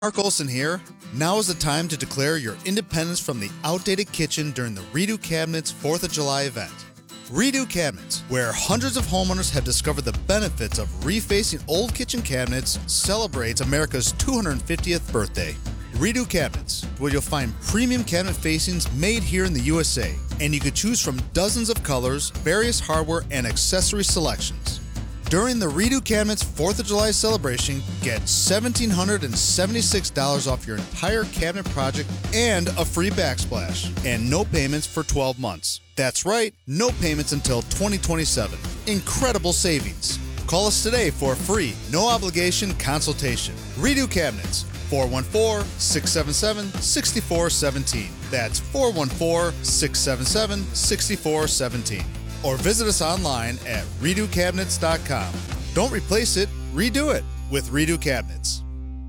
Mark Olson here. Now is the time to declare your independence from the outdated kitchen during the Redo Cabinets 4th of July event. Redo Cabinets, where hundreds of homeowners have discovered the benefits of refacing old kitchen cabinets, celebrates America's 250th birthday. Redo Cabinets, where you'll find premium cabinet facings made here in the USA, and you can choose from dozens of colors, various hardware, and accessory selections. During the Redo Cabinets 4th of July celebration, get $1,776 off your entire cabinet project and a free backsplash, and no payments for 12 months. That's right, no payments until 2027. Incredible savings. Call us today for a free, no obligation consultation. Redo Cabinets, 414-677-6417. That's 414-677-6417. Or visit us online at redocabinets.com. Don't replace it, redo it with Redo Cabinets.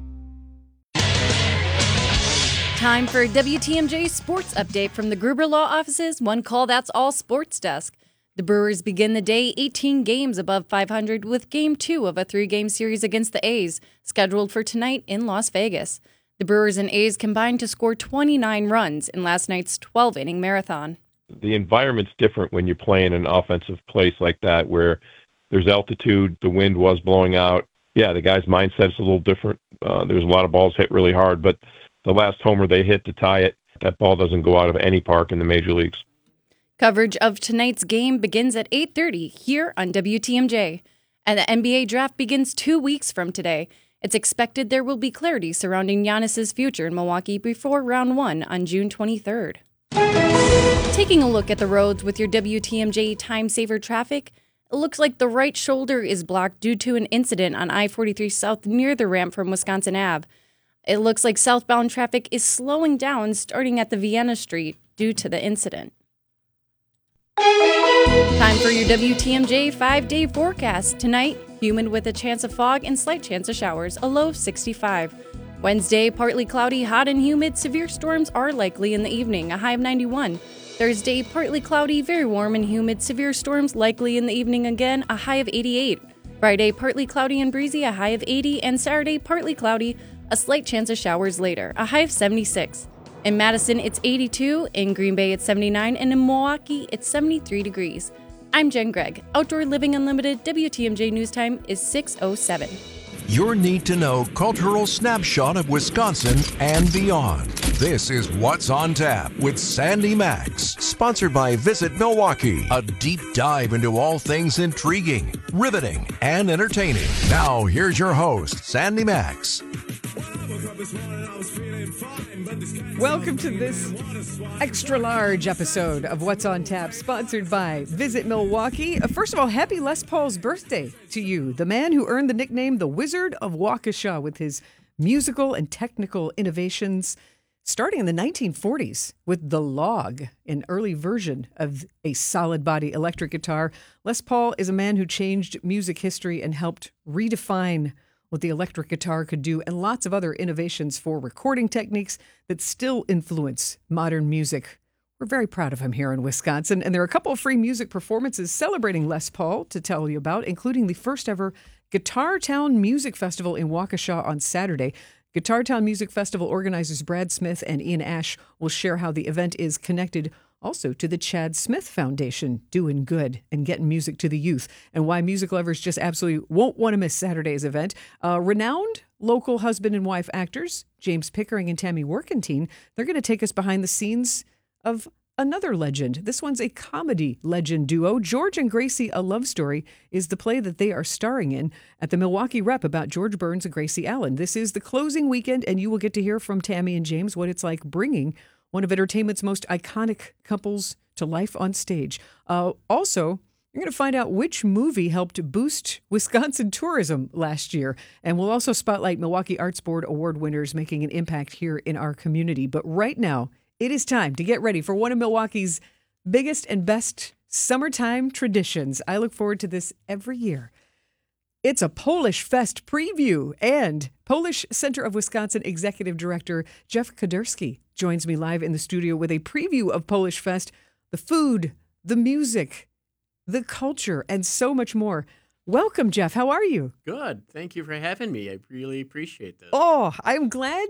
Time for a WTMJ sports update from the Gruber Law Office's One Call That's All Sports Desk. The Brewers begin the day 18 games above 500 with Game 2 of a 3-game series against the A's, scheduled for tonight in Las Vegas. The Brewers and A's combined to score 29 runs in last night's 12-inning marathon. The environment's different when you're playing an offensive place like that where there's altitude, the wind was blowing out. Yeah, the guy's mindset's a little different. There's a lot of balls hit really hard, but the last homer they hit to tie it, that ball doesn't go out of any park in the major leagues. Coverage of tonight's game begins at 8:30 here on WTMJ, and the NBA draft begins 2 weeks from today. It's expected there will be clarity surrounding Giannis's future in Milwaukee before round 1 on June 23rd. Taking a look at the roads with your WTMJ Time Saver traffic, it looks like the right shoulder is blocked due to an incident on I-43 South near the ramp from Wisconsin Ave. It looks like southbound traffic is slowing down starting at the Vienna Street due to the incident. Time for your WTMJ 5-day forecast. Tonight, humid with a chance of fog and slight chance of showers, a low of 65. Wednesday, partly cloudy, hot and humid. Severe storms are likely in the evening, a high of 91. Thursday, partly cloudy, very warm and humid. Severe storms likely in the evening again, a high of 88. Friday, partly cloudy and breezy, a high of 80. And Saturday, partly cloudy, a slight chance of showers later, a high of 76. In Madison, it's 82. In Green Bay, it's 79. And in Milwaukee, it's 73 degrees. I'm Jen Gregg. Outdoor Living Unlimited, WTMJ News Time is 6:07. Your need-to-know cultural snapshot of Wisconsin and beyond. This is What's on Tap with Sandy Max, sponsored by Visit Milwaukee. A deep dive into all things intriguing, riveting, and entertaining. Now, here's your host, Sandy Max. Welcome to this extra-large episode of What's on Tap, sponsored by Visit Milwaukee. First of all, happy Les Paul's birthday to you, the man who earned the nickname the Wizard of Waukesha with his musical and technical innovations starting in the 1940s with the Log, an early version of a solid-body electric guitar. Les Paul is a man who changed music history and helped redefine what the electric guitar could do, and lots of other innovations for recording techniques that still influence modern music. We're very proud of him here in Wisconsin, and there are a couple of free music performances celebrating Les Paul to tell you about, including the first ever Guitar Town Music Festival in Waukesha on Saturday. Guitar Town Music Festival organizers Brad Smith and Ian Ash will share how the event is connected also to the Chad Smith Foundation, doing good and getting music to the youth, and why music lovers just absolutely won't want to miss Saturday's event. Renowned local husband and wife actors, James Pickering and Tammy Workentine, they're going to take us behind the scenes of another legend. This one's a comedy legend duo. George and Gracie, A Love Story is the play that they are starring in at the Milwaukee Rep about George Burns and Gracie Allen. This is the closing weekend, and you will get to hear from Tammy and James what it's like bringing one of entertainment's most iconic couples to life on stage. Also, you're going to find out which movie helped boost Wisconsin tourism last year. And we'll also spotlight Milwaukee Arts Board award winners making an impact here in our community. But right now, it is time to get ready for one of Milwaukee's biggest and best summertime traditions. I look forward to this every year. It's a Polish Fest preview, and Polish Center of Wisconsin Executive Director Jeff Kaderski joins me live in the studio with a preview of Polish Fest, the food, the music, the culture, and so much more. Welcome, Jeff. How are you? Good. Thank you for having me. I really appreciate this. Oh, I'm glad